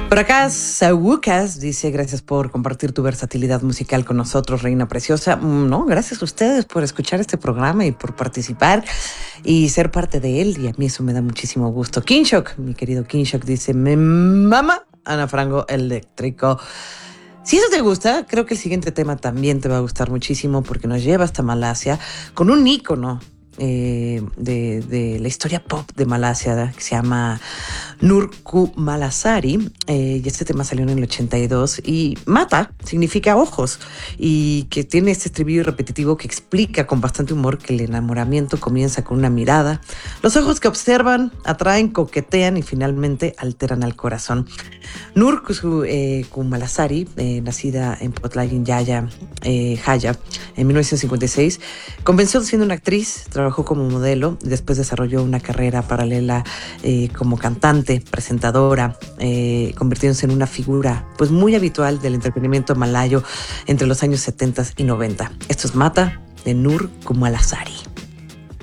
Por acá, Sawukas dice: gracias por compartir tu versatilidad musical con nosotros, reina preciosa. No, gracias a ustedes por escuchar este programa y por participar y ser parte de él. Y a mí eso me da muchísimo gusto. Kinshok, mi querido Kinshok, dice: me mama Ana Frango Eléctrico. Si eso te gusta, creo que el siguiente tema también te va a gustar muchísimo porque nos lleva hasta Malasia con un ícono de la historia pop de Malasia que se llama Nur Coomalasari, y este tema salió en el 82 y mata significa ojos, y que tiene este estribillo repetitivo que explica con bastante humor que el enamoramiento comienza con una mirada, los ojos que observan, atraen, coquetean y finalmente alteran al corazón. Nur Coomalasari, nacida en Potlayin Jaya en 1956, comenzó siendo una actriz, trabajó como modelo y después desarrolló una carrera paralela como cantante, presentadora, convirtiéndose en una figura pues muy habitual del entretenimiento malayo entre los años 70 y 90. Esto es Mata, de Nur Coomalasari.